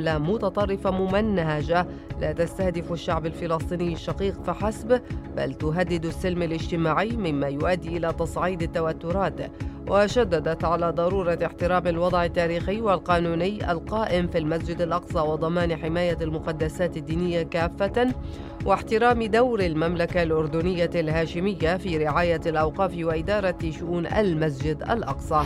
حملة متطرفة ممنهجة لا تستهدف الشعب الفلسطيني الشقيق فحسب، بل تهدد السلم الاجتماعي مما يؤدي إلى تصعيد التوترات. وشددت على ضرورة احترام الوضع التاريخي والقانوني القائم في المسجد الأقصى وضمان حماية المقدسات الدينية كافة، واحترام دور المملكة الأردنية الهاشمية في رعاية الأوقاف وإدارة شؤون المسجد الأقصى.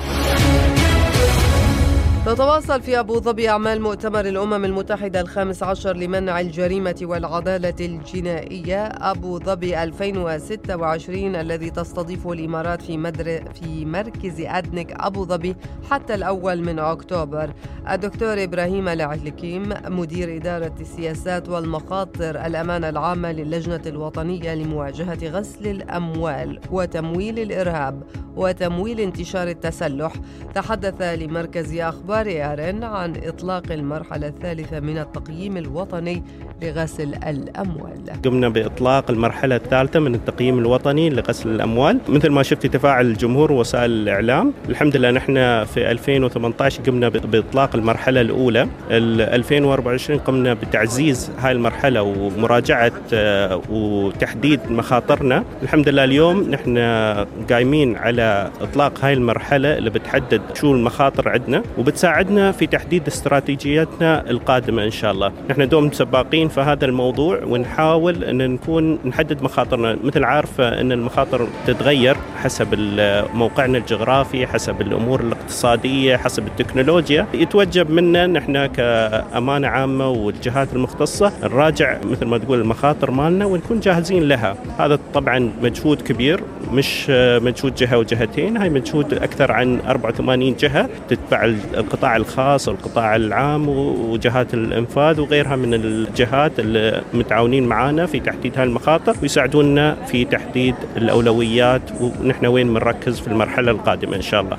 تتواصل في أبو ظبي أعمال مؤتمر الأمم المتحدة 15 لمنع الجريمة والعدالة الجنائية أبو ظبي 2026 الذي تستضيفه الإمارات في مركز أدنك أبو ظبي حتى الأول من أكتوبر. الدكتور إبراهيم العلكيم مدير إدارة السياسات والمخاطر الأمانة العامة للجنة الوطنية لمواجهة غسل الأموال وتمويل الإرهاب وتمويل انتشار التسلح تحدث لمركز أخبار ARN عن إطلاق المرحلة الثالثة من التقييم الوطني لغسل الأموال. قمنا بإطلاق المرحلة الثالثة من التقييم الوطني لغسل الأموال. مثل ما شفت تفاعل الجمهور ووسائل الإعلام، الحمد لله نحن في 2018 قمنا بإطلاق المرحلة الأولى. 2024 قمنا بتعزيز هاي المرحلة ومراجعة وتحديد مخاطرنا. الحمد لله اليوم نحن قايمين على إطلاق هاي المرحلة اللي بتحدد شو المخاطر عندنا وبتساعدنا في تحديد استراتيجياتنا القادمة إن شاء الله. نحن دوم سباقين في هذا الموضوع ونحاول أن نحدد مخاطرنا. مثل عارفة أن المخاطر تتغير حسب موقعنا الجغرافي، حسب الأمور الاقتصادية، حسب التكنولوجيا. يتوجب منا نحن كأمانة عامة والجهات المختصة نراجع مثل ما تقول المخاطر مالنا ونكون جاهزين لها. هذا طبعا مجهود كبير، مش مجهود جهة وجهتين، هاي مجهود أكثر عن 84 جهة تتبع القطاع الخاص والقطاع العام وجهات الإنفاذ وغيرها من الجهات اللي متعاونين معنا في تحديد هاي المخاطر ويساعدونا في تحديد الأولويات ونحن وين بنركز في المرحلة القادمة إن شاء الله.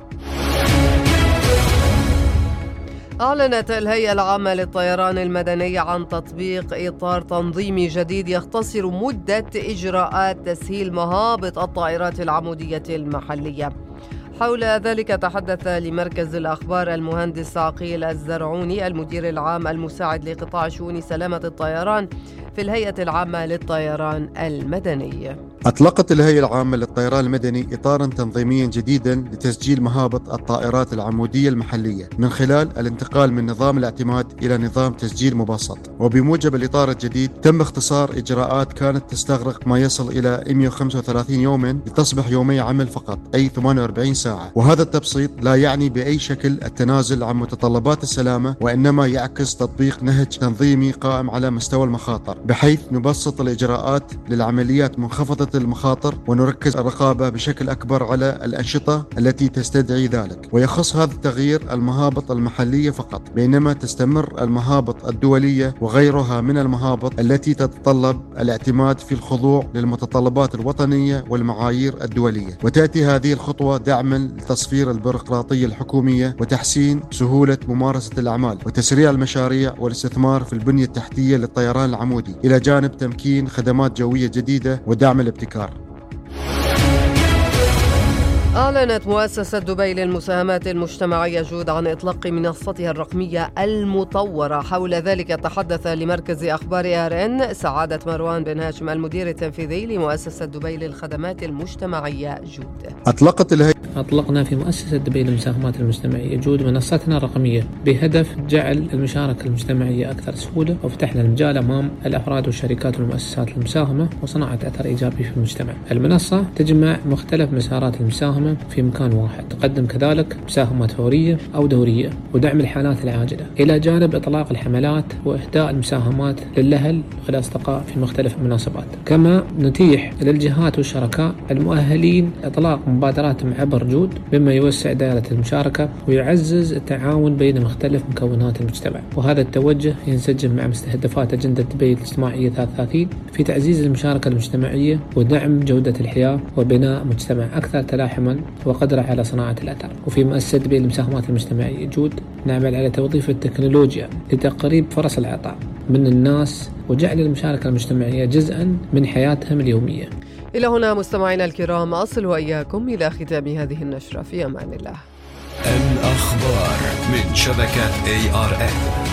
أعلنت الهيئة العامة للطيران المدني عن تطبيق إطار تنظيمي جديد يختصر مدة إجراءات تسهيل مهابط الطائرات العمودية المحلية. حول ذلك تحدث لمركز الأخبار المهندس عقيل الزرعوني المدير العام المساعد لقطاع شؤون سلامة الطيران في الهيئة العامة للطيران المدني. أطلقت الهيئة العامة للطيران المدني إطاراً تنظيمياً جديداً لتسجيل مهابط الطائرات العمودية المحلية من خلال الانتقال من نظام الاعتماد إلى نظام تسجيل مبسط. وبموجب الإطار الجديد تم اختصار إجراءات كانت تستغرق ما يصل إلى 135 يوماً لتصبح يومي عمل فقط، أي 48 ساعة. وهذا التبسيط لا يعني بأي شكل التنازل عن متطلبات السلامة، وإنما يعكس تطبيق نهج تنظيمي قائم على مستوى المخاطر، بحيث نبسط الإجراءات للعمليات منخفضة المخاطر ونركز الرقابة بشكل أكبر على الأنشطة التي تستدعي ذلك. ويخص هذا التغيير المهابط المحلية فقط، بينما تستمر المهابط الدولية وغيرها من المهابط التي تتطلب الاعتماد في الخضوع للمتطلبات الوطنية والمعايير الدولية. وتأتي هذه الخطوة دعما لتصفير البيروقراطية الحكومية وتحسين سهولة ممارسة الأعمال وتسريع المشاريع والاستثمار في البنية التحتية للطيران العمودي، إلى جانب تمكين خدمات جوية جديدة ودعم الابتكار. أعلنت مؤسسة دبي للمساهمات المجتمعية جود عن إطلاق منصتها الرقمية المطورة. حول ذلك تحدث لمركز أخبار ARN سعادة مروان بن هاشم المدير التنفيذي لمؤسسة دبي للخدمات المجتمعية جود. أطلقنا في مؤسسة دبي للمساهمات المجتمعية جود منصتنا الرقمية بهدف جعل المشاركة المجتمعية أكثر سهولة، وفتحنا المجال أمام الأفراد والشركات والمؤسسات المساهمة وصناعة أثر إيجابي في المجتمع. المنصة تجمع مختلف مسارات المساهمة في مكان واحد، تقدم كذلك مساهمات فورية أو دورية ودعم الحالات العاجلة، إلى جانب إطلاق الحملات وإهداء المساهمات للأهل والأصدقاء في مختلف المناسبات. كما نتيح للجهات والشركاء المؤهلين إطلاق مبادرات عبر جود، مما يوسع دائرة المشاركة ويعزز التعاون بين مختلف مكونات المجتمع. وهذا التوجه ينسجم مع مستهدفات أجندة دبي الاجتماعية 33 في تعزيز المشاركة المجتمعية ودعم جودة الحياة وبناء مجتمع أكثر تلاحما وقدرة على صناعة الأثر. وفي مؤسسة دبي للمساهمات المجتمعية جود نعمل على توظيف التكنولوجيا لتقريب فرص العطاء من الناس وجعل المشاركة المجتمعية جزءا من حياتهم اليومية. إلى هنا مستمعينا الكرام أصل وإياكم إلى ختام هذه النشرة. في أمان الله. الأخبار من شبكة ARN.